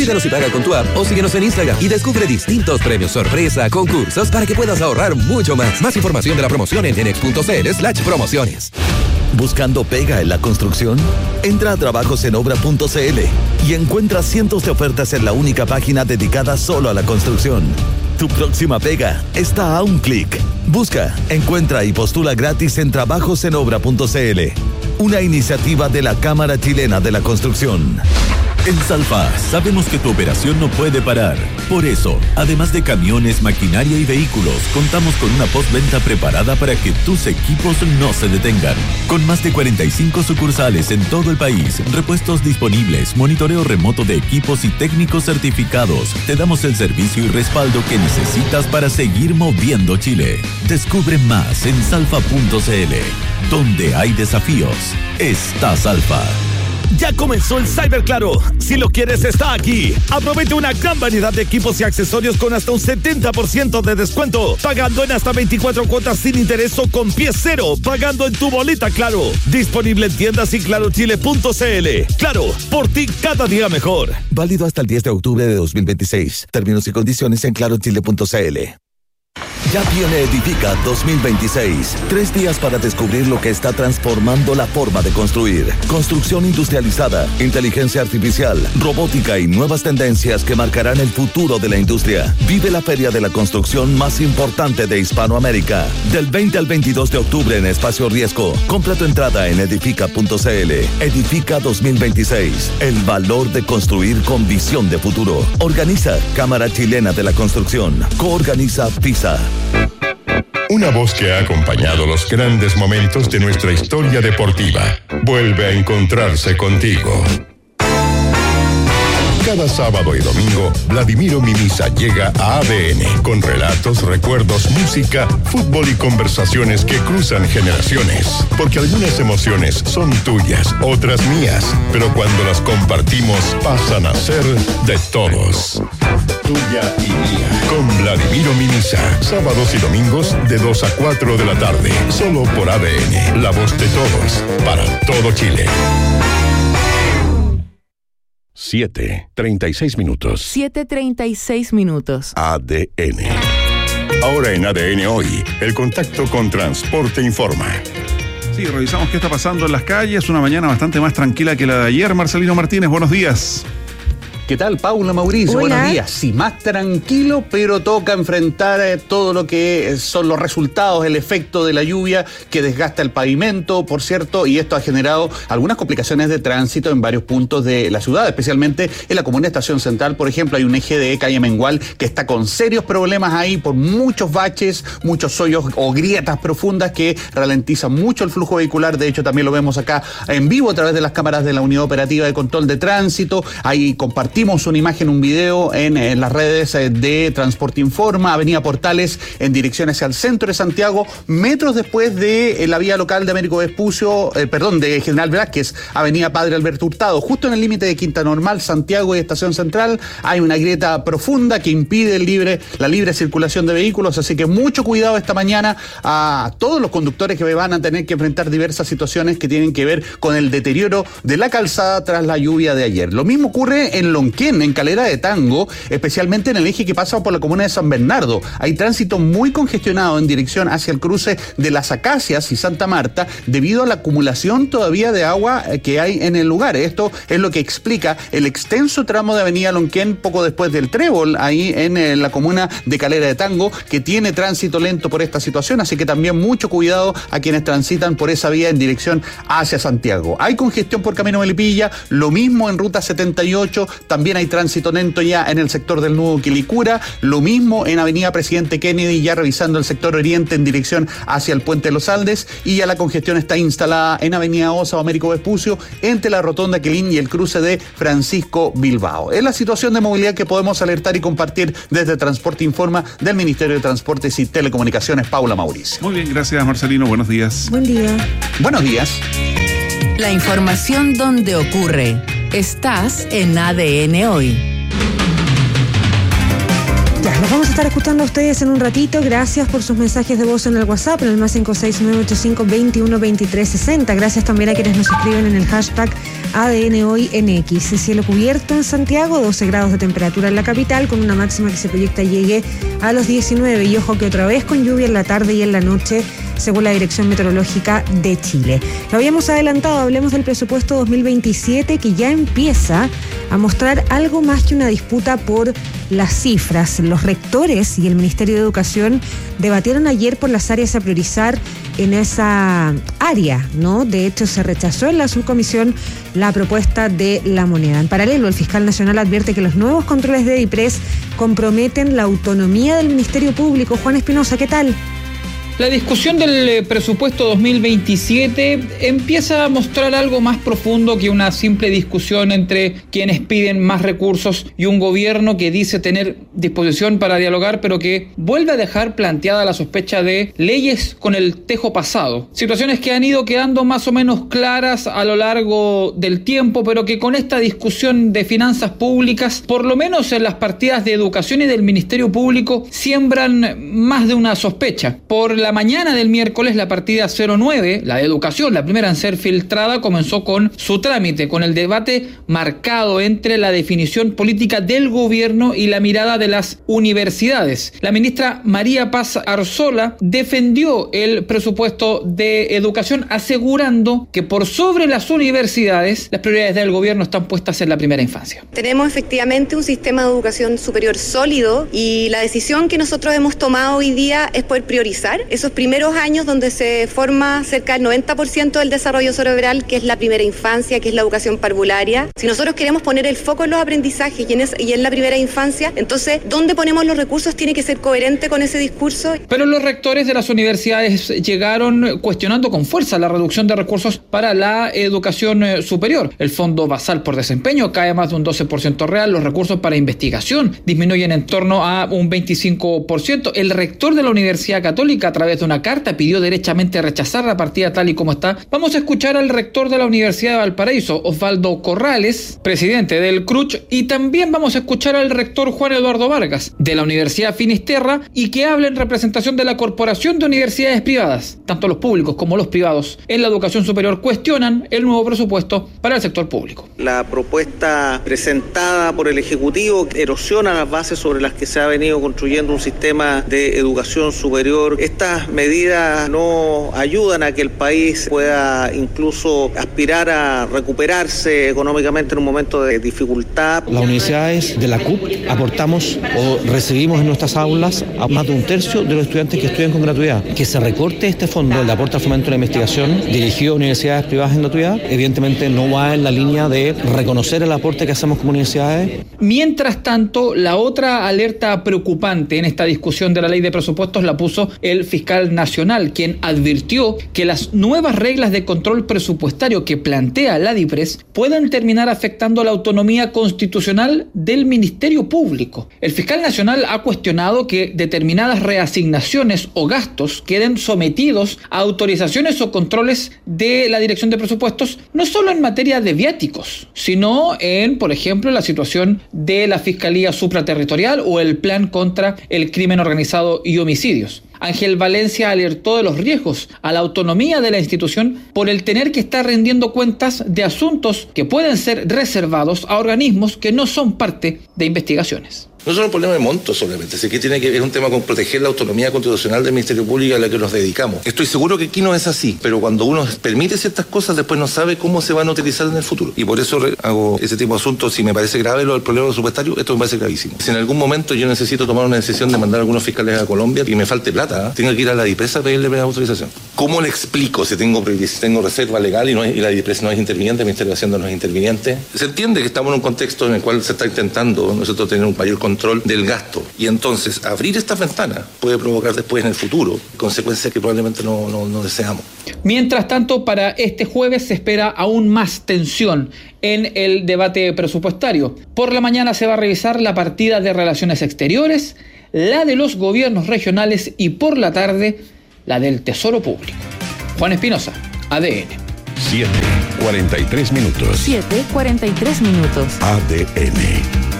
Pídelos y paga con tu app o síguenos en Instagram y descubre distintos premios sorpresa, concursos para que puedas ahorrar mucho más. Más información de la promoción en genex.cl/promociones. ¿Buscando pega en la construcción? Entra a trabajosenobra.cl y encuentra cientos de ofertas en la única página dedicada solo a la construcción. Tu próxima pega está a un clic. Busca, encuentra y postula gratis en trabajosenobra.cl. Una iniciativa de la Cámara Chilena de la Construcción. En Salfa sabemos que tu operación no puede parar. Por eso, además de camiones, maquinaria y vehículos, contamos con una postventa preparada para que tus equipos no se detengan. Con más de 45 sucursales en todo el país, repuestos disponibles, monitoreo remoto de equipos y técnicos certificados, te damos el servicio y respaldo que necesitas para seguir moviendo Chile. Descubre más en salfa.cl. Donde hay desafíos, está Salfa. Ya comenzó el Cyber Claro. Si lo quieres, está aquí. Aprovecha una gran variedad de equipos y accesorios con hasta un 70% de descuento. Pagando en hasta 24 cuotas sin interés o con pie cero. Pagando en tu boleta Claro. Disponible en tiendas y clarochile.cl. Claro, por ti cada día mejor. Válido hasta el 10 de octubre de 2026. Términos y condiciones en clarochile.cl. Ya viene Edifica 2026. 3 días para descubrir lo que está transformando la forma de construir. Construcción industrializada, inteligencia artificial, robótica y nuevas tendencias que marcarán el futuro de la industria. Vive la feria de la construcción más importante de Hispanoamérica. Del 20 al 22 de octubre en Espacio Riesgo. Compra tu entrada en edifica.cl. Edifica 2026. El valor de construir con visión de futuro. Organiza Cámara Chilena de la Construcción. Coorganiza FISA. Una voz que ha acompañado los grandes momentos de nuestra historia deportiva. Vuelve a encontrarse contigo. Cada sábado y domingo, Vladimiro Mimisa llega a ADN con relatos, recuerdos, música, fútbol y conversaciones que cruzan generaciones. Porque algunas emociones son tuyas, otras mías, pero cuando las compartimos pasan a ser de todos. Tuya y mía. Con Vladimiro Mimisa, sábados y domingos de 2 a 4 de la tarde. Solo por ADN, la voz de todos, para todo Chile. 7:36 minutos. 7:36 minutos. ADN. Ahora en ADN Hoy, el contacto con Transporte Informa. Sí, revisamos qué está pasando en las calles. Una mañana bastante más tranquila que la de ayer. Marcelino Martínez, buenos días. ¿Qué tal, Paula, Mauricio? Hola. Buenos días. Sí, más tranquilo, pero toca enfrentar todo lo que son los resultados, el efecto de la lluvia que desgasta el pavimento, por cierto, y esto ha generado algunas complicaciones de tránsito en varios puntos de la ciudad, especialmente en la comuna Estación Central, por ejemplo. Hay un eje de calle Mengual que está con serios problemas ahí por muchos baches, muchos hoyos o grietas profundas que ralentizan mucho el flujo vehicular. De hecho, también lo vemos acá en vivo a través de las cámaras de la Unidad Operativa de Control de Tránsito. Ahí compartimos una imagen, un video en las redes de Transporte Informa, Avenida Portales en dirección hacia el centro de Santiago, metros después de la vía local de Américo Vespucio, de General Velázquez, Avenida Padre Alberto Hurtado, justo en el límite de Quinta Normal, Santiago y Estación Central, hay una grieta profunda que impide la libre circulación de vehículos, así que mucho cuidado esta mañana a todos los conductores que van a tener que enfrentar diversas situaciones que tienen que ver con el deterioro de la calzada tras la lluvia de ayer. Lo mismo ocurre en Lonquén, en Calera de Tango, especialmente en el eje que pasa por la comuna de San Bernardo. Hay tránsito muy congestionado en dirección hacia el cruce de Las Acacias y Santa Marta debido a la acumulación todavía de agua que hay en el lugar. Esto es lo que explica el extenso tramo de Avenida Lonquén poco después del Trébol, ahí en la comuna de Calera de Tango, que tiene tránsito lento por esta situación, así que también mucho cuidado a quienes transitan por esa vía en dirección hacia Santiago. Hay congestión por Camino Melipilla, lo mismo en Ruta 78, también hay tránsito lento ya en el sector del nudo Quilicura, lo mismo en Avenida Presidente Kennedy, ya revisando el sector oriente en dirección hacia el Puente de los Aldes, y ya la congestión está instalada en Avenida Osa o Américo Vespucio, entre la Rotonda Quilín y el cruce de Francisco Bilbao. Es la situación de movilidad que podemos alertar y compartir desde Transporte Informa del Ministerio de Transportes y Telecomunicaciones. Paula, Mauricio. Muy bien, gracias, Marcelino. Buenos días. Buen día. Buenos días. La información donde ocurre. Estás en ADN Hoy. Ya, los vamos a estar escuchando a ustedes en un ratito. Gracias por sus mensajes de voz en el WhatsApp, en el más 56985212360. Gracias también a quienes nos escriben en el hashtag ADN Hoy en X. Cielo cubierto en Santiago, 12 grados de temperatura en la capital, con una máxima que se proyecta llegue a los 19. Y ojo que otra vez con lluvia en la tarde y en la noche, según la Dirección Meteorológica de Chile. Lo habíamos adelantado, hablemos del presupuesto 2027, que ya empieza a mostrar algo más que una disputa por las cifras. Los rectores y el Ministerio de Educación debatieron ayer por las áreas a priorizar en esa área, ¿no? De hecho, se rechazó en la subcomisión la propuesta de la moneda. En paralelo, el fiscal nacional advierte que los nuevos controles de DIPRES comprometen la autonomía del Ministerio Público. Juan Espinosa, ¿qué tal? La discusión del presupuesto 2027 empieza a mostrar algo más profundo que una simple discusión entre quienes piden más recursos y un gobierno que dice tener disposición para dialogar, pero que vuelve a dejar planteada la sospecha de leyes con el tejo pasado. Situaciones que han ido quedando más o menos claras a lo largo del tiempo, pero que con esta discusión de finanzas públicas, por lo menos en las partidas de educación y del Ministerio Público, siembran más de una sospecha. Por la mañana del miércoles, la partida 09, la de educación, la primera en ser filtrada, comenzó con su trámite, con el debate marcado entre la definición política del gobierno y la mirada de las universidades. La ministra María Paz Arzola defendió el presupuesto de educación, asegurando que por sobre las universidades, las prioridades del gobierno están puestas en la primera infancia. Tenemos efectivamente un sistema de educación superior sólido y la decisión que nosotros hemos tomado hoy día es poder priorizar esos primeros años donde se forma cerca del 90% del desarrollo cerebral, que es la primera infancia, que es la educación parvularia. Si nosotros queremos poner el foco en los aprendizajes y en la primera infancia, entonces, ¿dónde ponemos los recursos? Tiene que ser coherente con ese discurso. Pero los rectores de las universidades llegaron cuestionando con fuerza la reducción de recursos para la educación superior. El fondo basal por desempeño cae más de un 12% real, los recursos para investigación disminuyen en torno a un 25%. El rector de la Universidad Católica, a través de una carta, pidió derechamente rechazar la partida tal y como está. Vamos a escuchar al rector de la Universidad de Valparaíso, Osvaldo Corrales, presidente del CRUCH, y también vamos a escuchar al rector Juan Eduardo Vargas, de la Universidad Finisterra, y que habla en representación de la Corporación de Universidades Privadas. Tanto los públicos como los privados en la educación superior cuestionan el nuevo presupuesto para el sector público. La propuesta presentada por el Ejecutivo erosiona las bases sobre las que se ha venido construyendo un sistema de educación superior. Estas medidas no ayudan a que el país pueda incluso aspirar a recuperarse económicamente en un momento de dificultad. Las universidades de la CUP aportamos o recibimos en nuestras aulas a más de un tercio de los estudiantes que estudian con gratuidad. Que se recorte este fondo, el aporte al fomento de la investigación dirigido a universidades privadas en gratuidad, evidentemente no va en la línea de reconocer el aporte que hacemos como universidades. Mientras tanto, la otra alerta preocupante en esta discusión de la ley de presupuestos la puso el fiscal nacional, quien advirtió que las nuevas reglas de control presupuestario que plantea la DIPRES pueden terminar afectando la autonomía constitucional del Ministerio Público. El fiscal nacional ha cuestionado que determinadas reasignaciones o gastos queden sometidos a autorizaciones o controles de la Dirección de Presupuestos, no solo en materia de viáticos, sino en, por ejemplo, la situación de la Fiscalía Supraterritorial o el Plan contra el Crimen Organizado y Homicidios. Ángel Valencia alertó de los riesgos a la autonomía de la institución por el tener que estar rendiendo cuentas de asuntos que pueden ser reservados a organismos que no son parte de investigaciones. No es un problema de monto solamente, es que tiene que ver un tema con proteger la autonomía constitucional del Ministerio Público a la que nos dedicamos. Estoy seguro que aquí no es así, pero cuando uno permite ciertas cosas, después no sabe cómo se van a utilizar en el futuro. Y por eso hago ese tipo de asuntos. Si me parece grave lo del problema presupuestario, esto me parece gravísimo. Si en algún momento yo necesito tomar una decisión de mandar a algunos fiscales a Colombia y me falte plata, tengo que ir a la DIPRES a pedirle autorización. ¿Cómo le explico si tengo reserva legal y la DIPRES no es interviniente, el Ministerio de Hacienda no es interviniente? Se entiende que estamos en un contexto en el cual se está intentando nosotros tener un mayor control del gasto, y entonces abrir esta ventana puede provocar después en el futuro consecuencias que probablemente no deseamos. Mientras tanto, para este jueves se espera aún más tensión en el debate presupuestario. Por la mañana se va a revisar la partida de Relaciones Exteriores, la de los gobiernos regionales y por la tarde la del Tesoro Público. Juan Espinosa, ADN. 7:43 minutos. 7:43 minutos. ADN.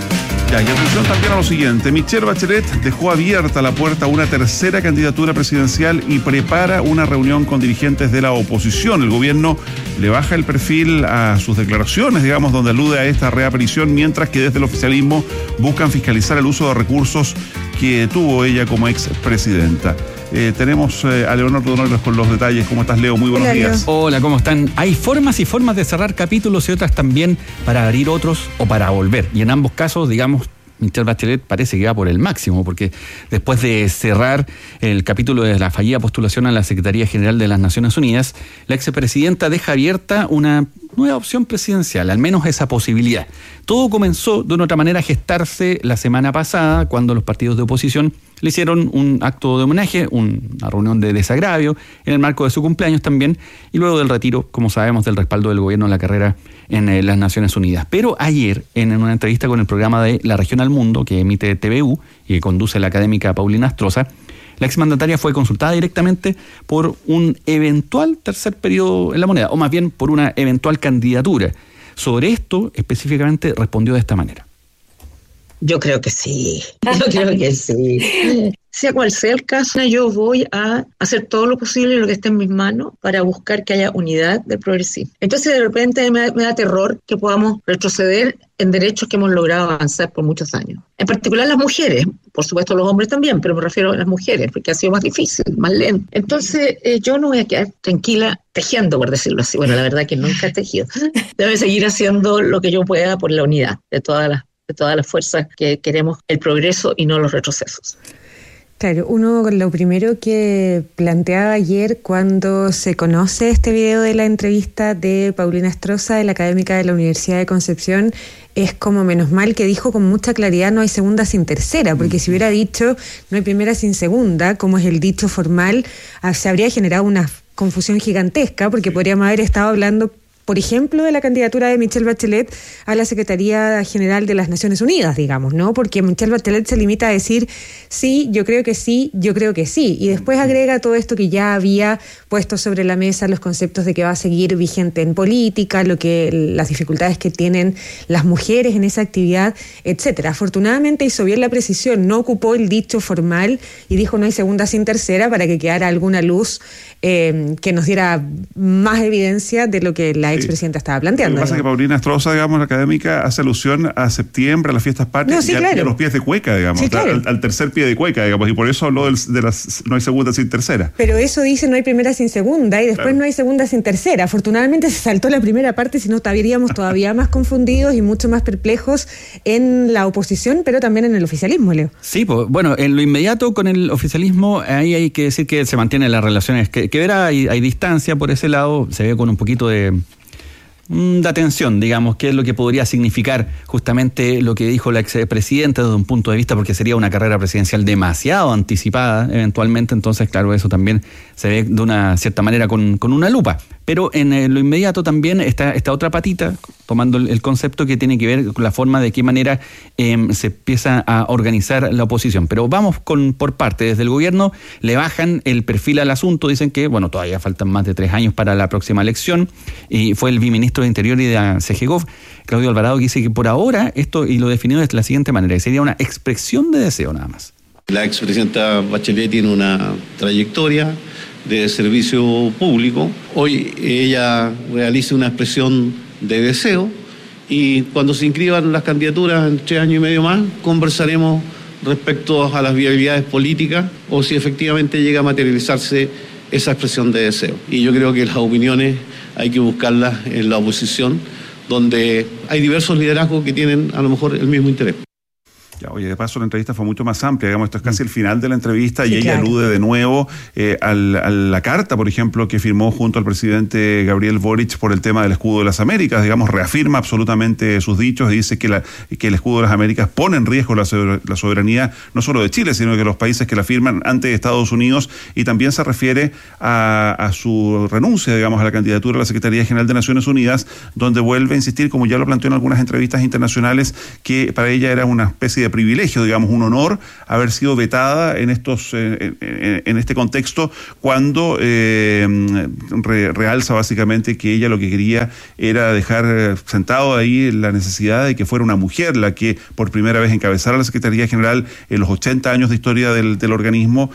Ya, y atención también a lo siguiente. Michelle Bachelet dejó abierta la puerta a una tercera candidatura presidencial y prepara una reunión con dirigentes de la oposición. El gobierno le baja el perfil a sus declaraciones, digamos, donde alude a esta reaparición, mientras que desde el oficialismo buscan fiscalizar el uso de recursos que tuvo ella como expresidenta. Tenemos a Leonor Donores con los detalles. ¿Cómo estás, Leo? Muy buenos días. Hola, ¿cómo están? Hay formas y formas de cerrar capítulos y otras también para abrir otros o para volver. Y en ambos casos, digamos, Michelle Bachelet parece que va por el máximo, porque después de cerrar el capítulo de la fallida postulación a la Secretaría General de las Naciones Unidas, la expresidenta deja abierta una nueva opción presidencial, al menos esa posibilidad. Todo comenzó de una otra manera a gestarse la semana pasada, cuando los partidos de oposición le hicieron un acto de homenaje, una reunión de desagravio, en el marco de su cumpleaños también, y luego del retiro, como sabemos, del respaldo del gobierno a la carrera en las Naciones Unidas. Pero ayer, en una entrevista con el programa de La Región al Mundo, que emite TVU y que conduce la académica Paulina Astroza, la exmandataria fue consultada directamente por un eventual tercer periodo en la moneda, o más bien por una eventual candidatura. Sobre esto, específicamente, respondió de esta manera. Yo creo que sí, Sea cual sea el caso, yo voy a hacer todo lo posible, lo que esté en mis manos, para buscar que haya unidad del progresismo. Entonces, de repente me da terror que podamos retroceder en derechos que hemos logrado avanzar por muchos años. En particular las mujeres, por supuesto los hombres también, pero me refiero a las mujeres, porque ha sido más difícil, más lento. Entonces, yo no voy a quedar tranquila tejiendo, por decirlo así. Bueno, la verdad que nunca he tejido. Debo seguir haciendo lo que yo pueda por la unidad de todas las fuerzas que queremos el progreso y no los retrocesos. Claro, uno lo primero que planteaba ayer cuando se conoce este video de la entrevista de Paulina Astroza, de la académica de la Universidad de Concepción, es como menos mal que dijo con mucha claridad no hay segunda sin tercera, porque si hubiera dicho no hay primera sin segunda, como es el dicho formal, se habría generado una confusión gigantesca, porque podríamos haber estado hablando, por ejemplo, de la candidatura de Michelle Bachelet a la Secretaría General de las Naciones Unidas, digamos, ¿no? Porque Michelle Bachelet se limita a decir sí, yo creo que sí, yo creo que sí. Y después agrega todo esto que ya había puesto sobre la mesa, los conceptos de que va a seguir vigente en política, las dificultades que tienen las mujeres en esa actividad, etcétera. Afortunadamente hizo bien la precisión, no ocupó el dicho formal y dijo no hay segunda sin tercera, para que quedara alguna luz que nos diera más evidencia de lo que la expresidenta estaba planteando. Lo que pasa es que Paulina Astroza, digamos, la académica, hace alusión a septiembre, a las fiestas patrias, y a los pies de cueca, digamos, al tercer pie de cueca, digamos, y por eso habló de las no hay segunda sin tercera. Pero eso dice no hay primera sin segunda, y después no hay segunda sin tercera. Afortunadamente se saltó la primera parte, si no estaríamos todavía más confundidos y mucho más perplejos en la oposición, pero también en el oficialismo, Leo. Sí, pues, bueno, en lo inmediato con el oficialismo, ahí hay que decir que se mantienen las relaciones, que verá, hay distancia por ese lado, se ve con un poquito de atención, digamos, qué es lo que podría significar justamente lo que dijo la expresidenta desde un punto de vista, porque sería una carrera presidencial demasiado anticipada eventualmente, entonces claro, eso también se ve de una cierta manera con una lupa. Pero en lo inmediato también está esta otra patita, tomando el concepto que tiene que ver con la forma de qué manera se empieza a organizar la oposición. Pero vamos por parte. Desde el gobierno le bajan el perfil al asunto, dicen que, bueno, todavía faltan más de 3 años para la próxima elección, y fue el viceministro de Interior y de CGGOV, Claudio Alvarado, que dice que por ahora esto, y lo definió de la siguiente manera, que sería una expresión de deseo nada más. La expresidenta Bachelet tiene una trayectoria de servicio público. Hoy ella realiza una expresión de deseo, y cuando se inscriban las candidaturas en 3 años y medio más, conversaremos respecto a las viabilidades políticas o si efectivamente llega a materializarse esa expresión de deseo. Y yo creo que las opiniones hay que buscarlas en la oposición, donde hay diversos liderazgos que tienen a lo mejor el mismo interés. Ya, oye, de paso la entrevista fue mucho más amplia, digamos, esto es casi el final de la entrevista, sí, y ella alude de nuevo a la carta, por ejemplo, que firmó junto al presidente Gabriel Boric por el tema del escudo de las Américas, digamos, reafirma absolutamente sus dichos y dice que el escudo de las Américas pone en riesgo la soberanía no solo de Chile, sino de los países que la firman ante Estados Unidos, y también se refiere a su renuncia, digamos, a la candidatura a la Secretaría General de Naciones Unidas, donde vuelve a insistir, como ya lo planteó en algunas entrevistas internacionales, que para ella era una especie de de privilegio, digamos, un honor haber sido vetada en este contexto cuando realza básicamente que ella lo que quería era dejar sentado ahí la necesidad de que fuera una mujer la que por primera vez encabezara la Secretaría General en los 80 años de historia del organismo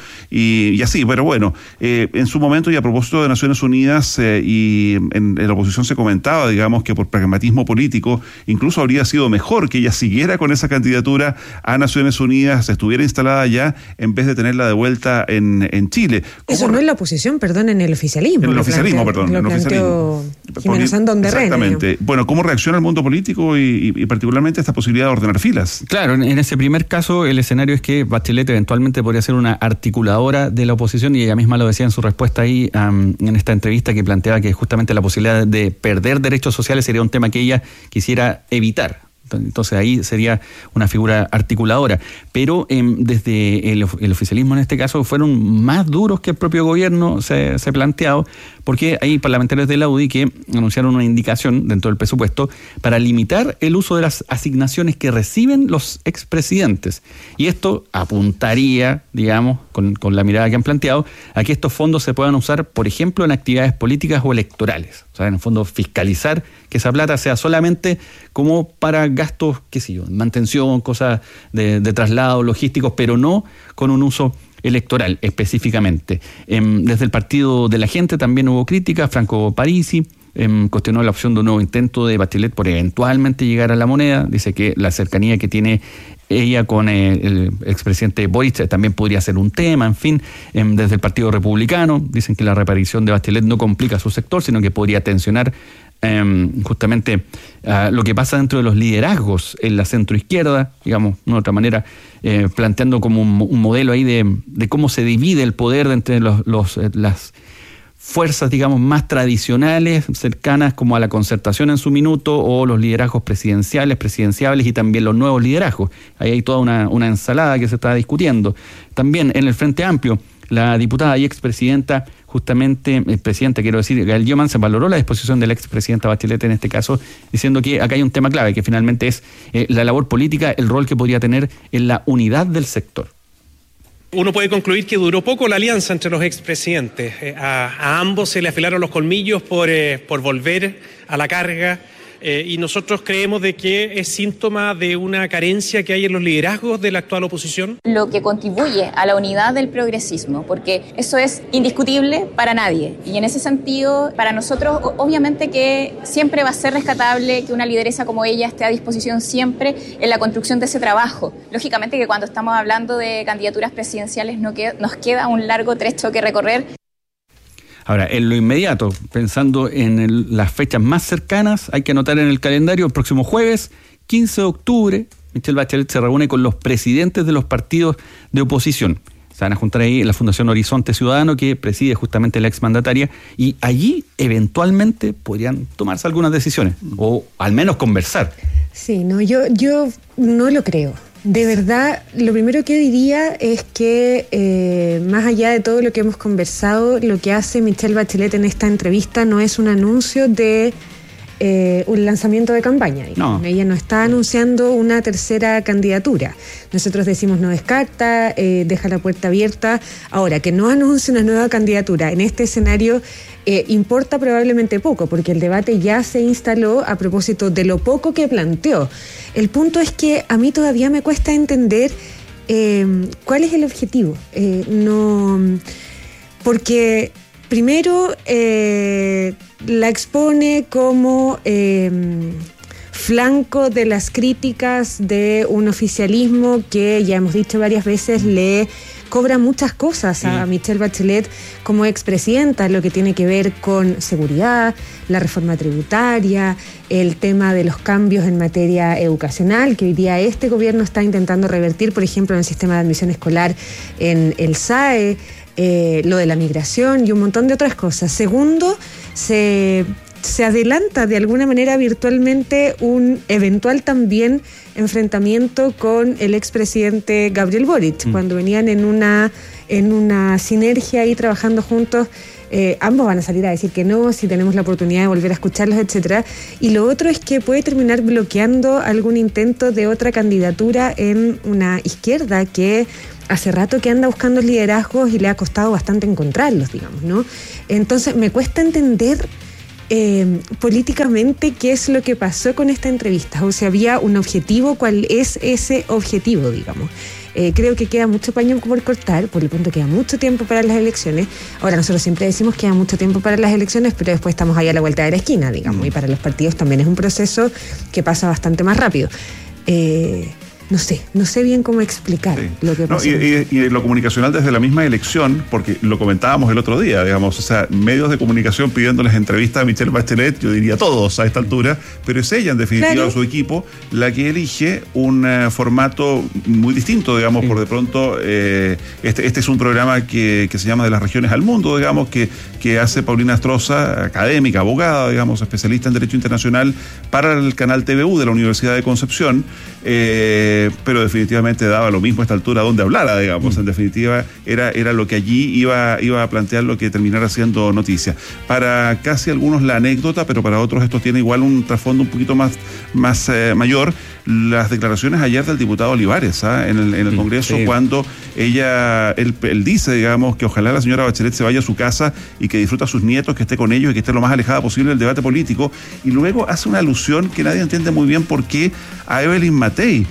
y así, pero bueno, en su momento y a propósito de Naciones Unidas y en la oposición se comentaba, digamos, que por pragmatismo político incluso habría sido mejor que ella siguiera con esa candidatura a Naciones Unidas, estuviera instalada allá en vez de tenerla de vuelta en Chile. Eso no es la oposición, perdón, en el oficialismo. En el oficialismo, perdón. Lo planteó Jimena Sandón de Rene. Exactamente. Bueno, ¿cómo reacciona el mundo político y particularmente esta posibilidad de ordenar filas? Claro, en ese primer caso el escenario es que Bachelet eventualmente podría ser una articuladora de la oposición y ella misma lo decía en su respuesta ahí en esta entrevista que planteaba que justamente la posibilidad de perder derechos sociales sería un tema que ella quisiera evitar. Entonces ahí sería una figura articuladora. Pero desde el oficialismo en este caso fueron más duros que el propio gobierno se ha planteado, porque hay parlamentarios de la UDI que anunciaron una indicación dentro del presupuesto para limitar el uso de las asignaciones que reciben los expresidentes. Y esto apuntaría, digamos, con la mirada que han planteado, a que estos fondos se puedan usar, por ejemplo, en actividades políticas o electorales. O sea, en el fondo fiscalizar que esa plata sea solamente como para gastos, qué sé yo, mantención, cosas de traslado, logísticos, pero no con un uso electoral específicamente. Desde el Partido de la Gente también hubo críticas. Franco Parisi cuestionó la opción de un nuevo intento de Bachelet por eventualmente llegar a la moneda. Dice que la cercanía que tiene ella con el expresidente Boric también podría ser un tema, en fin. Desde el Partido Republicano dicen que la reaparición de Bachelet no complica su sector, sino que podría tensionar justamente lo que pasa dentro de los liderazgos en la centroizquierda, digamos, de una otra manera, planteando como un modelo ahí de cómo se divide el poder entre las fuerzas, digamos, más tradicionales, cercanas como a la concertación en su minuto, o los liderazgos presidenciables y también los nuevos liderazgos. Ahí hay toda una ensalada que se está discutiendo. También en el Frente Amplio, la diputada y expresidenta, justamente, Gael Gioman, se valoró la disposición de la expresidenta Bachelet en este caso, diciendo que acá hay un tema clave, que finalmente es la labor política, el rol que podría tener en la unidad del sector. Uno puede concluir que duró poco la alianza entre los expresidentes. A ambos se le afilaron los colmillos por volver a la carga. Y nosotros creemos de que es síntoma de una carencia que hay en los liderazgos de la actual oposición. Lo que contribuye a la unidad del progresismo, porque eso es indiscutible para nadie. Y en ese sentido, para nosotros, obviamente que siempre va a ser rescatable que una lideresa como ella esté a disposición siempre en la construcción de ese trabajo. Lógicamente que cuando estamos hablando de candidaturas presidenciales nos queda un largo trecho que recorrer. Ahora, en lo inmediato, pensando en las fechas más cercanas, hay que anotar en el calendario el próximo jueves, 15 de octubre, Michelle Bachelet se reúne con los presidentes de los partidos de oposición. Se van a juntar ahí en la Fundación Horizonte Ciudadano, que preside justamente la exmandataria, y allí eventualmente podrían tomarse algunas decisiones, o al menos conversar. Sí, no, yo no lo creo. De verdad, lo primero que diría es que más allá de todo lo que hemos conversado, lo que hace Michelle Bachelet en esta entrevista no es un anuncio de un lanzamiento de campaña. No. Ella no está anunciando una tercera candidatura. Nosotros decimos no descarta, deja la puerta abierta. Ahora, que no anuncie una nueva candidatura en este escenario importa probablemente poco, porque el debate ya se instaló a propósito de lo poco que planteó. El punto es que a mí todavía me cuesta entender cuál es el objetivo. Porque primero la expone como flanco de las críticas de un oficialismo que, ya hemos dicho varias veces, le cobra muchas cosas a Michelle Bachelet como expresidenta, lo que tiene que ver con seguridad, la reforma tributaria, el tema de los cambios en materia educacional, que hoy día este gobierno está intentando revertir, por ejemplo, en el sistema de admisión escolar, en el SAE, lo de la migración y un montón de otras cosas. Segundo, se adelanta de alguna manera virtualmente un eventual también enfrentamiento con el expresidente Gabriel Boric, cuando venían en una sinergia ahí trabajando juntos ambos van a salir a decir que no, si tenemos la oportunidad de volver a escucharlos, etcétera. Y lo otro es que puede terminar bloqueando algún intento de otra candidatura en una izquierda que hace rato que anda buscando liderazgos y le ha costado bastante encontrarlos, digamos, ¿no? Entonces me cuesta entender políticamente qué es lo que pasó con esta entrevista, o sea, había un objetivo, ¿cuál es ese objetivo, digamos? Creo que queda mucho paño por cortar, por lo tanto queda mucho tiempo para las elecciones. Ahora, nosotros siempre decimos que queda mucho tiempo para las elecciones, pero después estamos ahí a la vuelta de la esquina, digamos, y para los partidos también es un proceso que pasa bastante más rápido. No sé bien cómo explicar lo que pasó. Y lo comunicacional desde la misma elección, porque lo comentábamos el otro día, digamos, o sea, medios de comunicación pidiéndoles entrevistas a Michelle Bachelet, yo diría todos a esta altura, pero es ella, en definitiva, claro, su equipo, la que elige un formato muy distinto, digamos, por de pronto, este es un programa que se llama De las Regiones al Mundo, digamos, que hace Paulina Astroza, académica, abogada, digamos, especialista en Derecho Internacional, para el canal TVU de la Universidad de Concepción, pero definitivamente daba lo mismo a esta altura donde hablara, digamos. En definitiva era lo que allí iba a plantear lo que terminara siendo noticia. Para casi algunos la anécdota, pero para otros esto tiene igual un trasfondo un poquito más mayor. Las declaraciones ayer del diputado Olivares en el Congreso, cuando él dice, digamos, que ojalá la señora Bachelet se vaya a su casa y que disfruta a sus nietos, que esté con ellos y que esté lo más alejada posible del debate político, y luego hace una alusión que nadie entiende muy bien por qué a Evelyn Matei.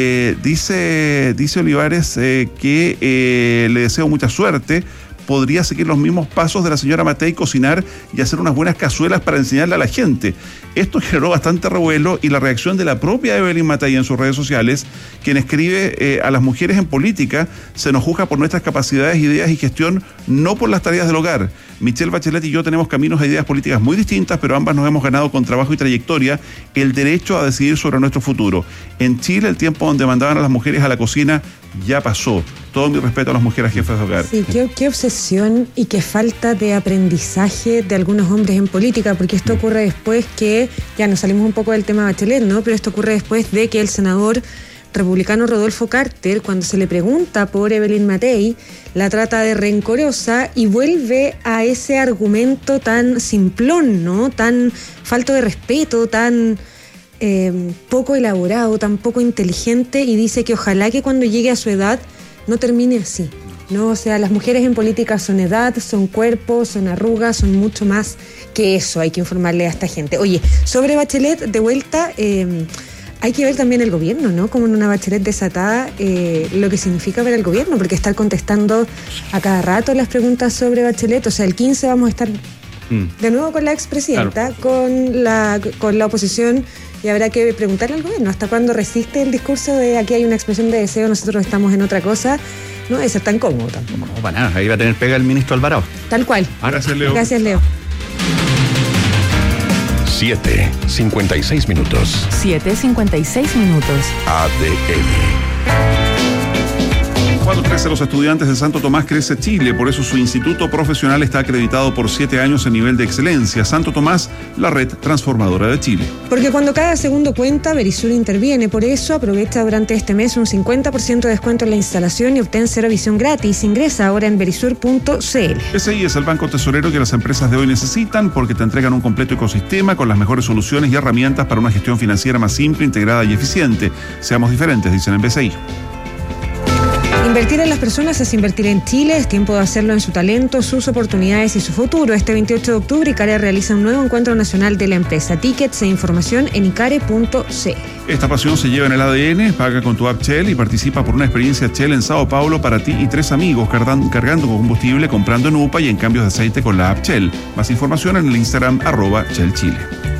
Dice Olivares que le deseo mucha suerte. Podría seguir los mismos pasos de la señora Matei, cocinar y hacer unas buenas cazuelas para enseñarle a la gente. Esto generó bastante revuelo y la reacción de la propia Evelyn Matei en sus redes sociales, quien escribe: a las mujeres en política se nos juzga por nuestras capacidades, ideas y gestión, no por las tareas del hogar. Michelle Bachelet y yo tenemos caminos e ideas políticas muy distintas, pero ambas nos hemos ganado con trabajo y trayectoria el derecho a decidir sobre nuestro futuro. En Chile, el tiempo donde mandaban a las mujeres a la cocina ya pasó. Todo mi respeto a las mujeres jefas de hogar. Sí, qué obsesión y qué falta de aprendizaje de algunos hombres en política, porque esto ocurre después que, ya nos salimos un poco del tema Bachelet, ¿no? Pero esto ocurre después de que el senador republicano Rodolfo Carter, cuando se le pregunta por Evelyn Matei, la trata de rencorosa y vuelve a ese argumento tan simplón, ¿no? Tan falto de respeto, tan poco elaborado, tan poco inteligente, y dice que ojalá que cuando llegue a su edad no termine así, ¿no? O sea, las mujeres en política son edad, son cuerpo, son arrugas, son mucho más que eso. Hay que informarle a esta gente. Oye, sobre Bachelet, de vuelta, hay que ver también el gobierno, ¿no? Como en una Bachelet desatada, lo que significa ver al gobierno, porque estar contestando a cada rato las preguntas sobre Bachelet. O sea, el 15 vamos a estar de nuevo con la expresidenta, claro, con la oposición, y habrá que preguntarle al gobierno hasta cuándo resiste el discurso de aquí hay una expresión de deseo, nosotros estamos en otra cosa. No debe ser tan cómodo tampoco. No, para nada, ahí va a tener pega el ministro Alvarado. Tal cual. Gracias, Leo. Gracias, Leo. 7:56 minutos. 7:56 minutos. ADN. Cuando crecen los estudiantes de Santo Tomás, crece Chile. Por eso su instituto profesional está acreditado por 7 años en nivel de excelencia. Santo Tomás, la red transformadora de Chile. Porque cuando cada segundo cuenta, Verisur interviene. Por eso aprovecha durante este mes un 50% de descuento en la instalación y obtén cero visión gratis. Ingresa ahora en verisur.cl. SI es el banco tesorero que las empresas de hoy necesitan, porque te entregan un completo ecosistema con las mejores soluciones y herramientas para una gestión financiera más simple, integrada y eficiente. Seamos diferentes, dicen en BCI. Invertir en las personas es invertir en Chile. Es tiempo de hacerlo en su talento, sus oportunidades y su futuro. Este 28 de octubre, Icare realiza un nuevo encuentro nacional de la empresa. Tickets e información en icare.cl. Esta pasión se lleva en el ADN. Paga con tu app Shell y participa por una experiencia Shell en Sao Paulo para ti y 3 amigos, cargando con combustible, comprando en UPA y en cambios de aceite con la app Shell. Más información en el Instagram @ShellChile.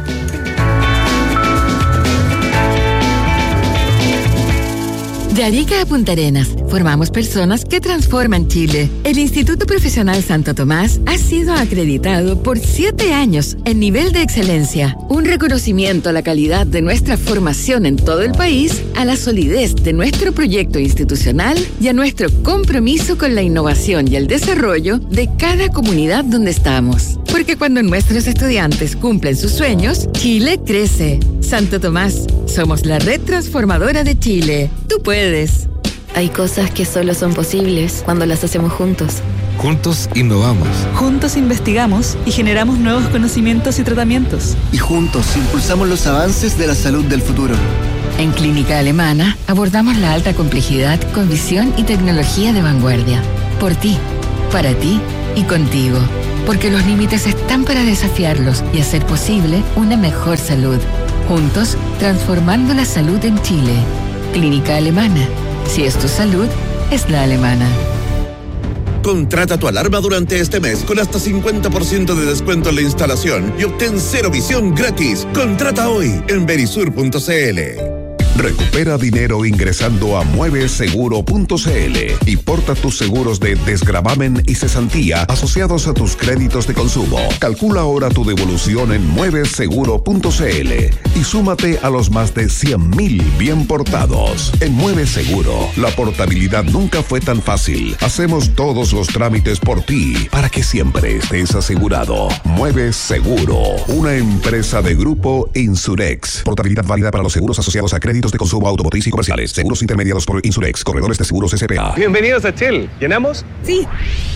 De Arica a Punta Arenas, formamos personas que transforman Chile. El Instituto Profesional Santo Tomás ha sido acreditado por 7 años en nivel de excelencia. Un reconocimiento a la calidad de nuestra formación en todo el país, a la solidez de nuestro proyecto institucional y a nuestro compromiso con la innovación y el desarrollo de cada comunidad donde estamos. Porque cuando nuestros estudiantes cumplen sus sueños, Chile crece. Santo Tomás, somos la red transformadora de Chile. Tú puedes. Hay cosas que solo son posibles cuando las hacemos juntos. Juntos innovamos. Juntos investigamos y generamos nuevos conocimientos y tratamientos. Y juntos impulsamos los avances de la salud del futuro. En Clínica Alemana abordamos la alta complejidad con visión y tecnología de vanguardia. Por ti, para ti y contigo. Porque los límites están para desafiarlos y hacer posible una mejor salud. Juntos, transformando la salud en Chile. Clínica Alemana. Si es tu salud, es la alemana. Contrata tu alarma durante este mes con hasta 50% de descuento en la instalación y obtén cero visión gratis. Contrata hoy en verisur.cl. Recupera dinero ingresando a mueveseguro.cl y porta tus seguros de desgravamen y cesantía asociados a tus créditos de consumo. Calcula ahora tu devolución en mueveseguro.cl y súmate a los más de 100,000 bien portados. En Mueve Seguro, la portabilidad nunca fue tan fácil. Hacemos todos los trámites por ti para que siempre estés asegurado. Mueve Seguro, una empresa de Grupo Insurex. Portabilidad válida para los seguros asociados a créditos de consumo automotriz y comerciales. Seguros intermediados por Insurex. Corredores de seguros S.p.A. Bienvenidos a Shell. ¿Llenamos? Sí.